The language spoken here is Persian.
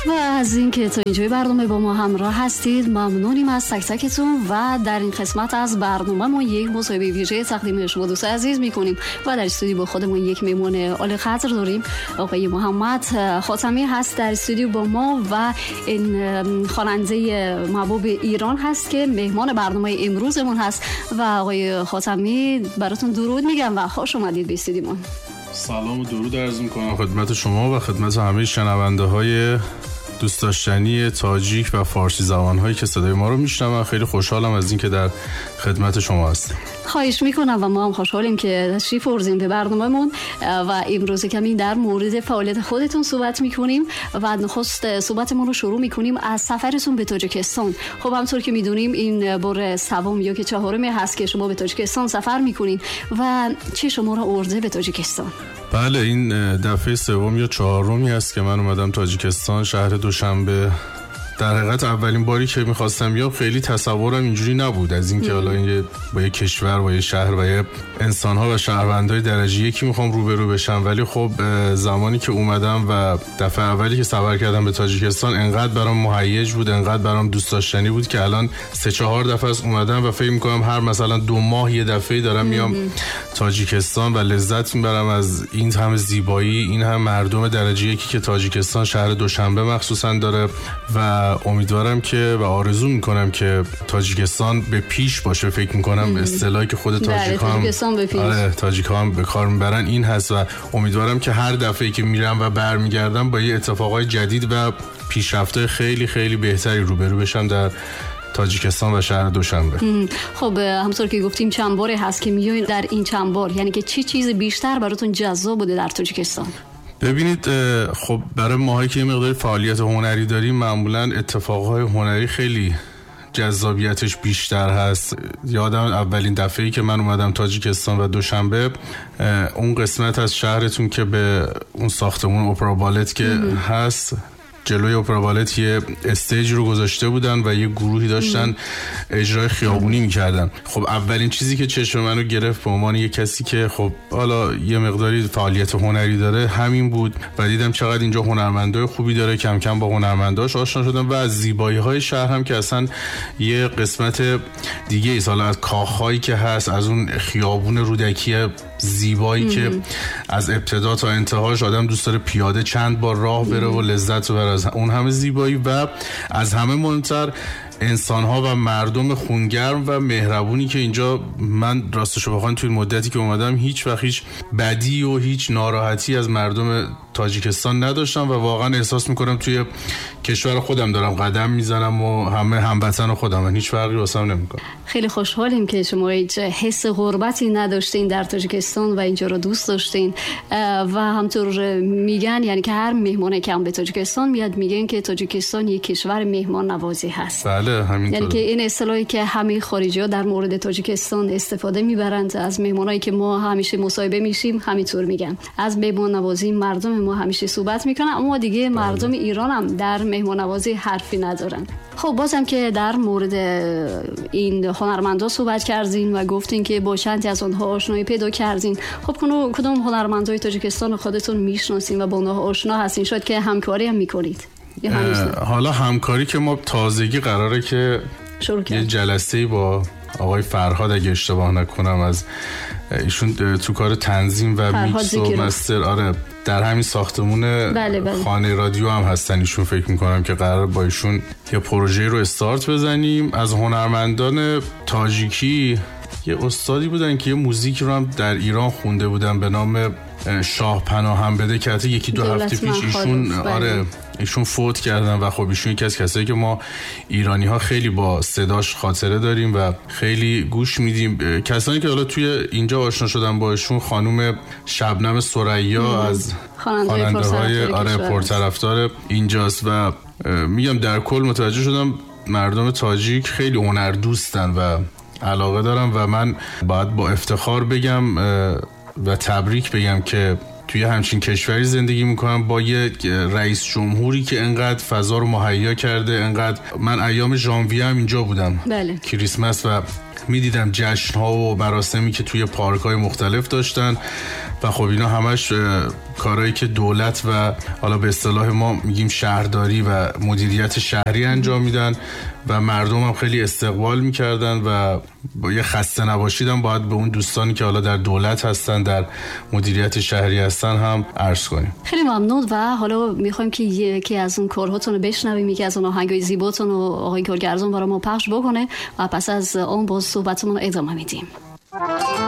و از اینکه تا اینجای برنامه با ما همراه هستید ممنونیم از تک تکتون و در این قسمت از برنامه ما یک مصاحبه ویژه تقدیم شما دوست عزیز میکنیم و در استودیو با خودمون یک مهمان عالی قدر داریم. آقای محمد خاتمی هست در استودیو با ما و این خواننده محبوب ایران هست که مهمان برنامه امروزمون هست. و آقای خاتمی براتون درود میگم و خوش اومدید به استودیومون. سلام و درود عرض میکنم خدمت شما و خدمت همه شنونده های دوست داشتنی تاجیک و فارسی زبان هایی که صدای ما رو میشنون. خیلی خوشحالم از این که در خدمت شما هستم. خواهش میکنم و ما هم خوشحالیم که تشریف آوردین به برنامه‌مون و امروز کمی در مورد فعالیت خودتون صحبت میکنیم و نخست صحبتمون رو شروع میکنیم از سفرتون به تاجیکستان. خب همونطور که میدونیم این بار سوم یا که چهارم هست که شما به تاجیکستان سفر میکنین و چه شما رو آورده به تاجیکستان؟ بله، این دفعه سوم یا چهارمی هست که من اومدم تاجیکستان، شهر دوشنبه. در حقیقت اولین باری که میخواستم بیام خیلی تصورم اینجوری نبود از اینکه حالا این با یه کشور و یه شهر و یه انسان‌ها و شهروندای درجه یکی میخوام روبرو بشم، ولی خب زمانی که اومدم و دفعه اولی که سفر کردم به تاجیکستان انقدر برام مهیج بود، انقدر برام دوست داشتنی بود که الان 3-4 دفعه از اومدم و فکر میکنم هر مثلا 2 ماه یه دفعه دارم میام تاجیکستان و لذت میبرم از این همه زیبایی، این هم مردم درجه یکی که تاجیکستان شهر دوشنبه مخصوصا داره و امیدوارم که و آرزو میکنم که تاجیکستان به پیش باشه. فکر میکنم اصطلاحی که خود تاجیک‌ها هم به کار میبرن این هست و امیدوارم که هر دفعه که میرم و برمیگردم با یه اتفاقای جدید و پیشرفت‌های خیلی خیلی بهتری روبرو بشم در تاجیکستان و شهر دوشنبه. خب همونطور که گفتیم چند باره هست که میایین در این چند بار، یعنی که چی چیز بیشتر براتون جذاب بوده در تاجیکستان؟ ببینید، خب برای ماهایی که یه مقدار فعالیت هنری داریم معمولا اتفاقهای هنری خیلی جذابیتش بیشتر هست. یادم اولین دفعه‌ای که من اومدم تاجیکستان و دوشنبه، اون قسمت از شهرتون که به اون ساختمون اپرا بالت که هست جلوی اپرا بالت یه استیج رو گذاشته بودن و یه گروهی داشتن اجرای خیابونی میکردن. خب اولین چیزی که چشم منو گرفت به عنوان یه کسی که خب حالا یه مقداری فعالیت هنری داره همین بود و دیدم چقدر اینجا هنرمندای خوبی داره. کم کم با هنرمنداش آشنا شدم و از زیبایی‌های شهر هم که اصلا یه قسمت دیگه ایست، حالا از کاخ‌هایی که هست، از اون خیابون رودکی زیبایی که از ابتدا تا انتهاش آدم دوست داره پیاده چند بار راه بره و لذت ببره از اون همه زیبایی و از همه مهمتر انسان‌ها و مردم خونگرم و مهربونی که اینجا من راستشو بخوام توی مدتی که اومدم هیچ وقت هیچ بدی و هیچ ناراحتی از مردم تاجیکستان نداشتم و واقعا احساس میکنم توی کشور خودم دارم قدم میزنم و همه هموطن خودم و هیچ فرقی واسم نمیکنه. خیلی خوشحالیم که شما هیچ حس غربتی نداشتین در تاجیکستان و اینجا رو دوست داشتین و همطور میگن، یعنی که هر مهمانی که هم به تاجیکستان میاد میگن که تاجیکستان یک کشور مهمان نوازی هست. بله همینطوره. یعنی که این اصطلاحی که همه خارجی‌ها در مورد تاجیکستان استفاده میبرند از مهمانایی که ما همیشه مصاحبه میشیم همینطور میگن از مهمان نوازی مردم ما همیشه صحبت میکنن، اما دیگه مردم ایران هم در مهمان نوازی حرفی ندارن. خب بازم که در مورد این هنرمندا صحبت کردین و گفتین که با چندی از اونها آشنایی پیدا کردین. خب کدوم هنرمندای تاجیکستان خودتون میشناسین و با اونها آشنا هستین؟ شاید که همکاری هم میکنید؟ حالا همکاری که ما تازگی قراره که یه جلسه‌ای با آقای فرهاد اگه اشتباه نکنم از ایشون تو کار تنظیم و میکس و مستر در همین ساختمون خانه رادیو هم هستن ایشون. فکر میکنم که قرار با ایشون یه پروژه رو استارت بزنیم. از هنرمندان تاجیکی یه استادی بودن که یه موزیک رو هم در ایران خونده بودن به نام شاه پناه هم بده که حتی 1-2 هفته پیش ایشون ایشون فوت کردن و خب ایشون یکی از کسایی که ما ایرانی ها خیلی با صداش خاطره داریم و خیلی گوش میدیم. کسانی که حالا توی اینجا آشنا شدن با ایشون خانم شبنم ثریا از خواننده های پرطرفدار اینجاست و میگم در کل متوجه شدم مردم تاجیک خیلی هنر دوستن و علاقه دارم و من باید با افتخار بگم و تبریک بگم که توی همچین کشوری زندگی میکنم با یه رئیس جمهوری که انقدر فضا رو مهیا کرده. انقدر من ایام ژانویه هم اینجا بودم، کریسمس، و میدیدم جشن‌ها و مراسمی که توی پارک‌های مختلف داشتن و خب اینا همش کارهایی که دولت و حالا به اصطلاح ما میگیم شهرداری و مدیریت شهری انجام میدن و مردم هم خیلی استقبال میکردن و با یه خسته نباشیدم باید به اون دوستانی که حالا در دولت هستن، در مدیریت شهری هستن هم عرض کنیم. خیلی ممنون و حالا میخوایم که یکی از اون کارهاتون رو بشنویم، یکی از اون آهنگای زیباتون رو آقای گلگرزون برای ما پخش بکنه و پس از اون باز صحبتمون رو ادامه میدیم.